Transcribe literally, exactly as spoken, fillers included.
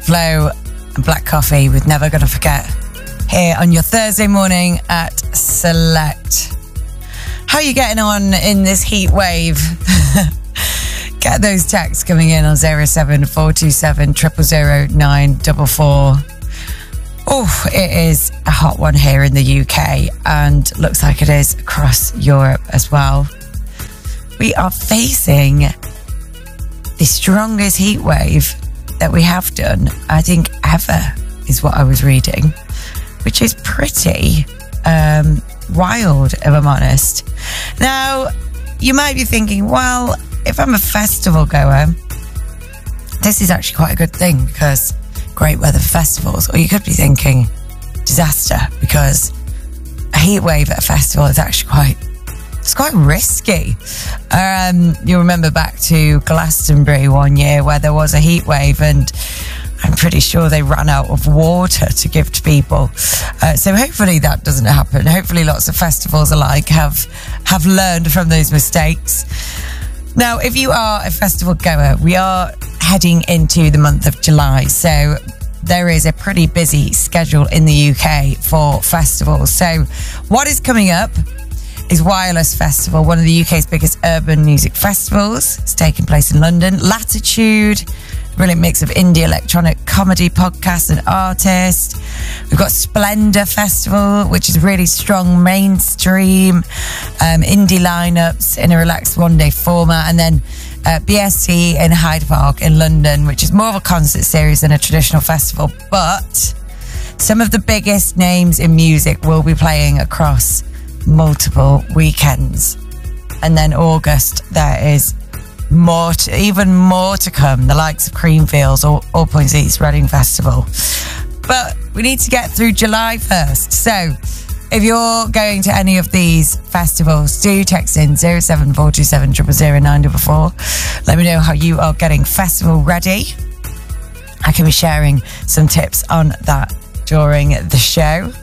Night Flow and Black Coffee with Never Gonna Forget here on your Thursday morning at Select. How are you getting on in this heat wave? Get those texts coming in on zero seven four two seven zero zero zero nine four four. Oh, it is a hot one here in the U K and looks like it is across Europe as well. We are facing the strongest heat wave that we have done, I think, ever, is what I was reading, which is pretty um, wild, if I'm honest. Now, you might be thinking, well, if I'm a festival goer, this is actually quite a good thing because great weather for festivals. Or you could be thinking disaster because a heat wave at a festival is actually quite, it's quite risky. Um, you remember back to Glastonbury one year where there was a heat wave and I'm pretty sure they ran out of water to give to people. Uh, so hopefully that doesn't happen. Hopefully lots of festivals alike have have learned from those mistakes. Now, if you are a festival goer, we are heading into the month of July. So there is a pretty busy schedule in the U K for festivals. So what is coming up is Wireless Festival, one of the U K's biggest urban music festivals. It's taking place in London. Latitude, brilliant mix of indie, electronic, comedy, podcasts and artists. We've got Splendour Festival, which is really strong mainstream um, indie lineups in a relaxed one-day format. And then uh, B S C in Hyde Park in London, which is more of a concert series than a traditional festival. But some of the biggest names in music will be playing across multiple weekends. And then August, there is more to, even more to come, the likes of Creamfields or All Points East, Reading Festival. But we need to get through July first. So if you're going to any of these festivals, do text in zero seven four two seven zero zero zero nine four four. Let me know how you are getting festival ready. I can be sharing some tips on that during the show.